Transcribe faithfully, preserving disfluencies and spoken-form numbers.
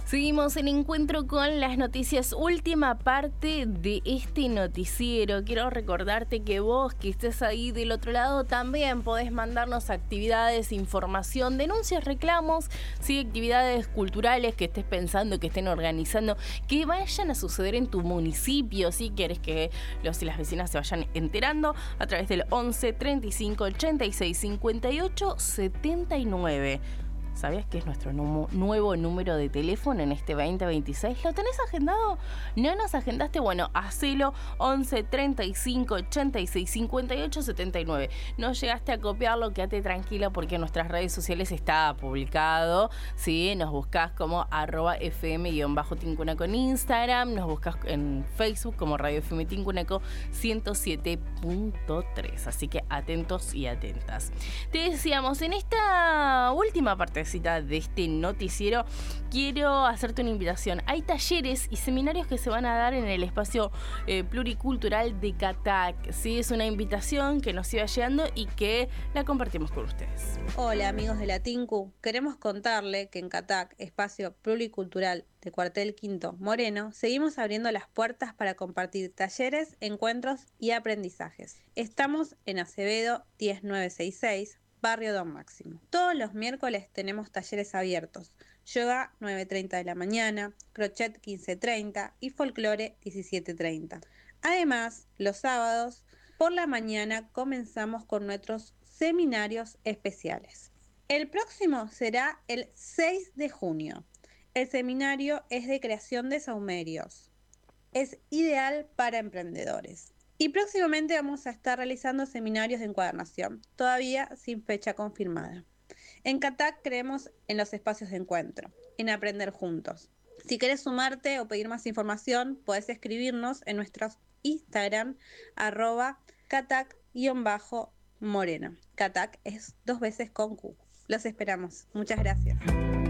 Seguimos en encuentro con las noticias, última parte de este noticiero. Quiero recordarte que vos que estés ahí del otro lado también podés mandarnos actividades, información, denuncias, reclamos, sí, actividades culturales que estés pensando, que estén organizando, que vayan a suceder en tu municipio. Si quieres que los y las vecinas se vayan enterando a través del once, treinta y cinco, ochenta y seis, cincuenta y ocho, setenta y nueve. ¿Sabías que es nuestro nu- nuevo número de teléfono en este veinte veintiséis? ¿Lo tenés agendado? ¿No nos agendaste? Bueno, hacelo once, treinta y cinco, ochenta y seis, cincuenta y ocho, setenta y nueve. No llegaste a copiarlo, quédate tranquila porque en nuestras redes sociales está publicado. ¿Sí? Nos buscás como arroba fm-tincunaco en Instagram, nos buscás en Facebook como Radio F M Tincunaco ciento siete punto tres. Así que atentos y atentas. Te decíamos, en esta última parte de este noticiero, quiero hacerte una invitación. Hay talleres y seminarios que se van a dar en el espacio eh, pluricultural de Catac. ¿Sí? Es una invitación que nos iba llegando y que la compartimos con ustedes. Hola amigos de la Tincu, queremos contarle que en Catac, espacio pluricultural de Cuartel Quinto Moreno, seguimos abriendo las puertas para compartir talleres, encuentros y aprendizajes. Estamos en Acevedo diez mil novecientos sesenta y seis, Barrio Don Máximo. Todos los miércoles tenemos talleres abiertos. Yoga nueve y treinta de la mañana, crochet quince y treinta y folclore diecisiete y treinta. Además, los sábados por la mañana comenzamos con nuestros seminarios especiales. El próximo será el seis de junio. El seminario es de creación de saumerios. Es ideal para emprendedores. Y próximamente vamos a estar realizando seminarios de encuadernación, todavía sin fecha confirmada. En Catac creemos en los espacios de encuentro, en aprender juntos. Si querés sumarte o pedir más información, podés escribirnos en nuestro Instagram, arroba catac-morena. Catac es dos veces con Q. Los esperamos. Muchas gracias.